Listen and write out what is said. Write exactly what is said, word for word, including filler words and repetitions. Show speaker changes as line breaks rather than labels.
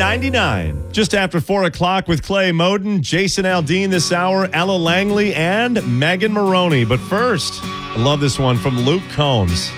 ninety-nine. Just after four o'clock with Clay Moden, Jason Aldean this hour, Ella Langley, and Megan Maroney. But first, I love this one from Luke Combs.